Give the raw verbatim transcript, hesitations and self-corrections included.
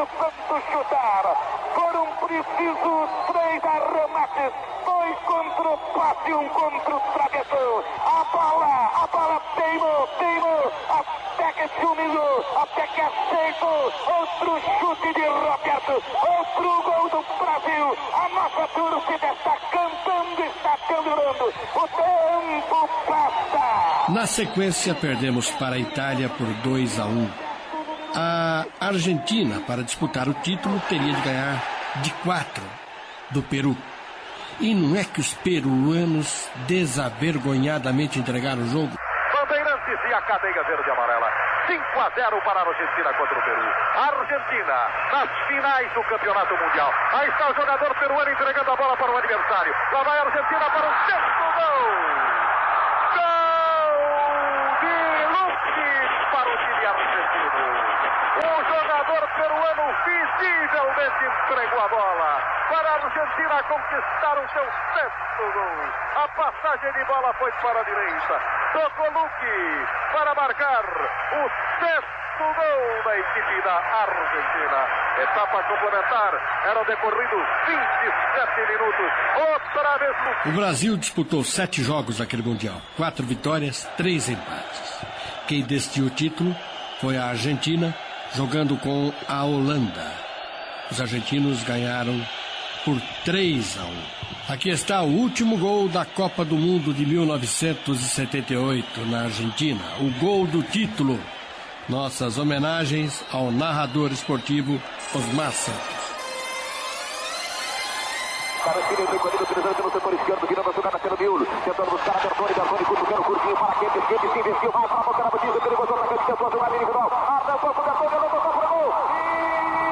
Santos chutar. Foram precisos três arremates. Dois contra o passe, um contra o travessão. A bola, a bola teimou, teimou. Até que se humilhou, até que aceitou. Outro chute de Roberto. Outro gol do Brasil. A nossa torcida está cantando, está celebrando. O tempo passa. Na sequência, perdemos para a Itália por dois a um. A Argentina, para disputar o título, teria de ganhar de quatro do Peru. E não é que os peruanos desavergonhadamente entregaram o jogo? Bandeirantes e a cadeia verde e amarela. cinco a zero para a Argentina contra o Peru. A Argentina nas finais do Campeonato Mundial. Aí está o jogador peruano entregando a bola para o adversário. Lá vai a Argentina para o sexto gol. Gol de Luque para o time argentino. O jogador peruano visivelmente entregou a bola para a Argentina conquistar o seu sexto gol. A passagem de bola foi para a direita. Tocou Luque para marcar o sexto gol da equipe da Argentina. Etapa complementar. Eram decorridos vinte e sete minutos. Outra vez o Brasil disputou sete jogos naquele Mundial. Quatro vitórias, três empates. Quem decidiu o título foi a Argentina, jogando com a Holanda. Os argentinos ganharam por três a um. Aqui está o último gol da Copa do Mundo de mil novecentos e setenta e oito na Argentina. O gol do título. Nossas homenagens ao narrador esportivo Osmar Santos. Para o time do Corinthians, utilizando pelo setor esquerdo, virando a jogada pelo miolo, tentando buscar a Bertone, Bertone,